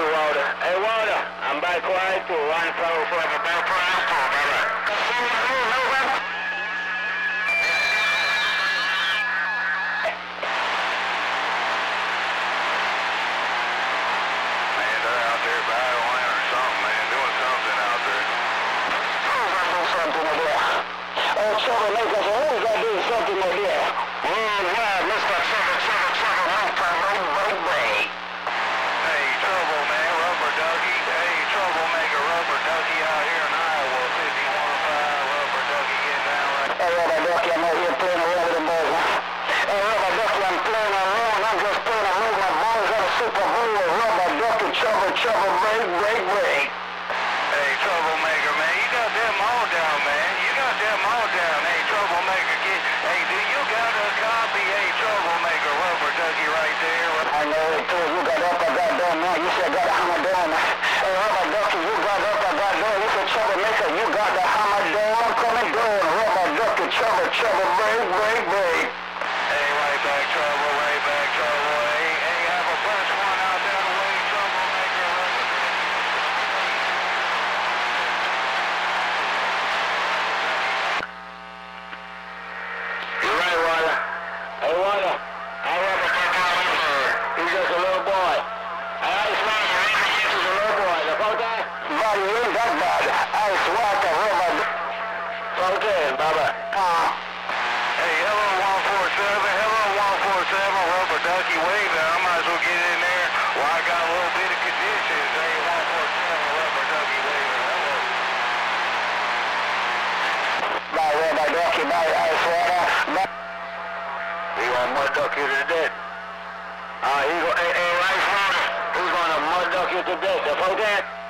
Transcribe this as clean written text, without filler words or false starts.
Walter. Hey, Walter, I'm back quiet to 144, back quiet to, brother. Man, they're out there battling or something, man, doing something out there. Something over there. Oh, troublemakers always got to do something over there. Worldwide, Mr. Trouble, break. Hey, trouble, man, rubber ducky. Hey, troublemaker, rubber ducky out here in Iowa, 51.5, rubber ducky getting down right. Hey, rubber ducky, I'm out here playing around with them boys, huh? Hey, rubber ducky, I'm playing around. I'm just playing around with my boys on the Super Bowl. Rubber ducky, trouble, break. Hey, troublemaker, man, you got them all down, man. You got them all down. Hey, troublemaker, hey, do you got a copy? Hey, troublemaker, rubber ducky right there. I know it too. You got up, I got down now. You said got a hammer down. Hey, rubber ducky, you got up, I got down. You said troublemaker, you got the hammer down. Coming down. Rubber ducky, trouble, break. Hey, right back, trouble. Hey, have a bunch one out there the way, troublemaker, rubber ducky. You're right, Walter. Hey, Walter. I rubber ducky out. He's just a little boy. Ice water, he's a little boy. Look out there. Buddy, you ain't that bad. Ice water, rubber ducky. Okay, Baba. Hey, hello 147, rubber ducky waving. I might as well get in there. Well, I got a little bit of conditions. Hey, 147, rubber ducky waving. Hello. Bye, rubber ducky, bye, ice water. Bye. He gonna mud duck you to death. Hey, ice water. He's gonna mud duck you to death. Look out there.